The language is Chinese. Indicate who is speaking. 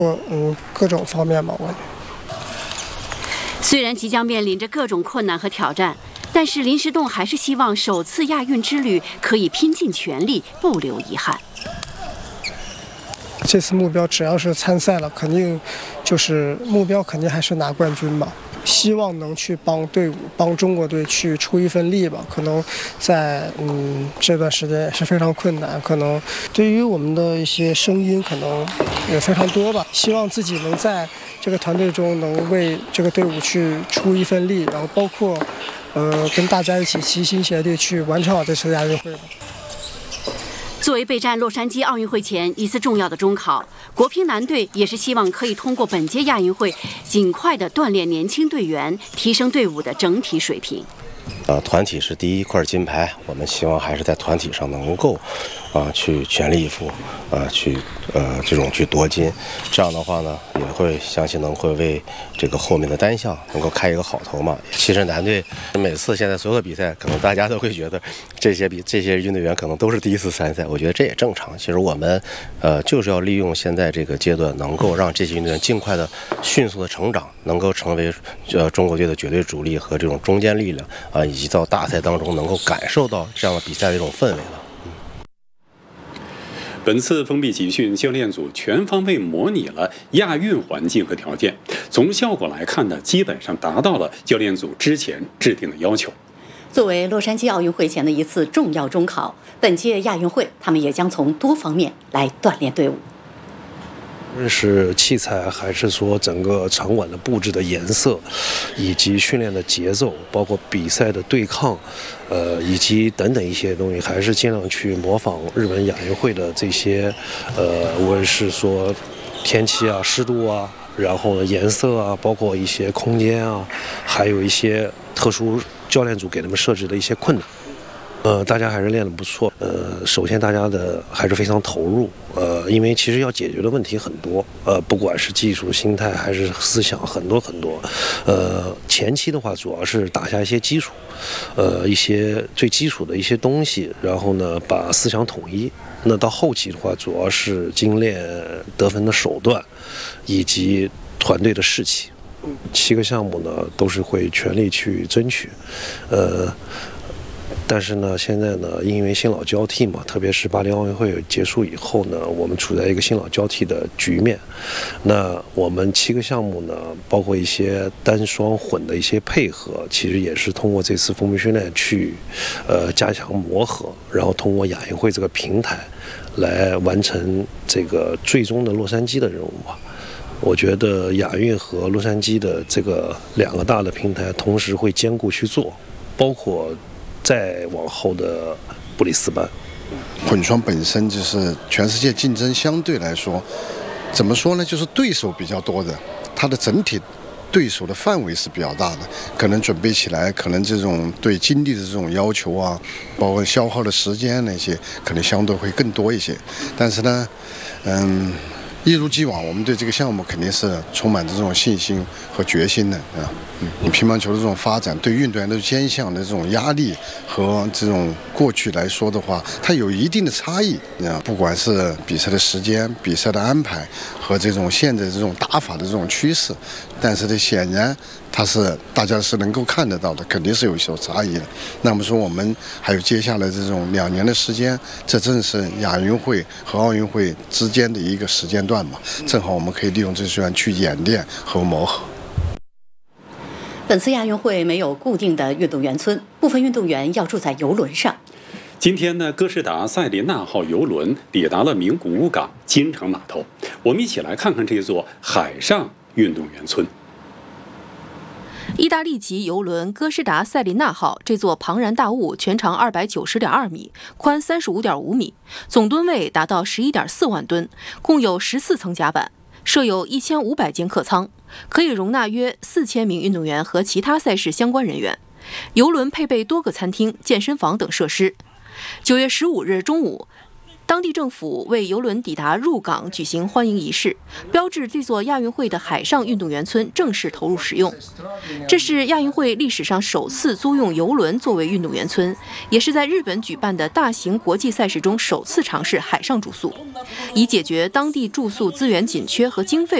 Speaker 1: 各种方面吧，我感觉。
Speaker 2: 虽然即将面临着各种困难和挑战，但是林石栋还是希望首次亚运之旅可以拼尽全力，不留遗憾。
Speaker 1: 这次目标只要是参赛了，肯定就是目标肯定还是拿冠军吧。希望能去帮队伍、帮中国队去出一份力吧。可能在这段时间也是非常困难，可能对于我们的一些声音可能也非常多吧。希望自己能在这个团队中能为这个队伍去出一份力，然后包括跟大家一起齐心协力去完成好这次亚运会吧。
Speaker 2: 作为备战洛杉矶奥运会前一次重要的中考，国乒男队也是希望可以通过本届亚运会，尽快的锻炼年轻队员，提升队伍的整体水平。
Speaker 3: 团体是第一块金牌，我们希望还是在团体上能够去全力以赴，去夺金。这样的话呢，也会相信会为这个后面的单项能够开一个好头嘛。其实男队每次现在所有的比赛，可能大家都会觉得这些运动员可能都是第一次参赛，我觉得这也正常。其实我们就是要利用现在这个阶段，能够让这些运动员尽快的、迅速的成长，能够成为中国队的绝对主力和这种中坚力量以及到大赛当中能够感受到这样的比赛的一种氛围了。
Speaker 4: 本次封闭集训，教练组全方位模拟了亚运环境和条件，从效果来看呢，基本上达到了教练组之前制定的要求。
Speaker 2: 作为洛杉矶奥运会前的一次重要中考，本届亚运会他们也将从多方面来锻炼队伍。
Speaker 5: 无论是器材还是说整个场馆的布置的颜色，以及训练的节奏，包括比赛的对抗，以及等等一些东西，还是尽量去模仿日本亚运会的这些，无论是说天气啊、湿度啊，然后呢颜色啊，包括一些空间啊，还有一些特殊教练组给他们设置的一些困难。大家还是练得不错。首先大家的还是非常投入。因为其实要解决的问题很多。不管是技术、心态还是思想，很多。前期的话主要是打下一些基础，一些最基础的一些东西，然后呢把思想统一。那到后期的话，主要是精炼得分的手段，以及团队的士气。7个项目呢都是会全力去争取。但是呢，现在呢，因为新老交替嘛，特别是巴黎奥运会结束以后呢，我们处在一个新老交替的局面。那我们7个项目呢，包括一些单双混的一些配合，其实也是通过这次封闭训练去加强磨合，然后通过亚运会这个平台来完成这个最终的洛杉矶的任务吧。我觉得亚运和洛杉矶的这个2个大的平台同时会兼顾去做，包括再往后的布里斯班。
Speaker 6: 混双本身就是全世界竞争相对来说，怎么说呢，就是对手比较多的，它的整体对手的范围是比较大的，可能准备起来，可能这种对精力的这种要求啊，包括消耗的时间那些，可能相对会更多一些。但是呢，一如既往，我们对这个项目肯定是充满着这种信心和决心的啊。你乒乓球的这种发展，对运动员的兼项的这种压力和这种过去来说的话，它有一定的差异啊。不管是比赛的时间、比赛的安排和这种现在这种打法的这种趋势，但是这显然它是大家是能够看得到的，肯定是有所差异的。那么说，我们还有接下来这种2年的时间，这正是亚运会和奥运会之间的一个时间段嘛，正好我们可以利用这段去演练和磨合。
Speaker 2: 本次亚运会没有固定的运动员村，部分运动员要住在邮轮上。
Speaker 4: 今天呢，哥斯达塞琳娜号邮轮抵达了名古屋港金城码头，我们一起来看看这座海上运动员村。
Speaker 7: 意大利籍邮轮哥斯达塞琳娜号这座庞然大物全长290.2米，宽35.5米，总吨位达到11.4万吨，共有14层甲板，设有1500间客舱，可以容纳约4000名运动员和其他赛事相关人员。邮轮配备多个餐厅、健身房等设施。9月15日中午当地政府为邮轮抵达入港举行欢迎仪式，标志这座亚运会的海上运动员村正式投入使用。这是亚运会历史上首次租用邮轮作为运动员村，也是在日本举办的大型国际赛事中首次尝试海上住宿，以解决当地住宿资源紧缺和经费